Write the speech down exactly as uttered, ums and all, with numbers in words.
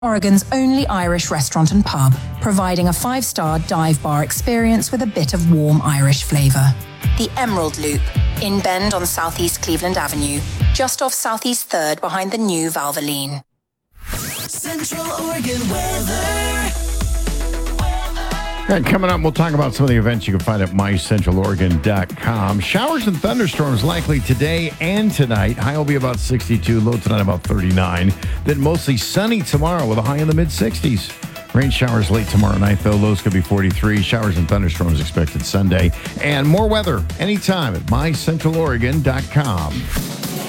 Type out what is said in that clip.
Oregon's only Irish restaurant and pub, providing a five-star dive bar experience with a bit of warm Irish flavour. The Emerald Loop, in Bend on Southeast Cleveland Avenue, just off Southeast third behind the new Valvoline. Central Oregon weather. And coming up, we'll talk about some of the events you can find at my central oregon dot com. Showers and thunderstorms likely today and tonight. High will be about sixty-two, low tonight about thirty-nine. Then mostly sunny tomorrow with a high in the mid-sixties. Rain showers late tomorrow night, though. Lows could be forty-three. Showers and thunderstorms expected Sunday. And more weather anytime at my central oregon dot com.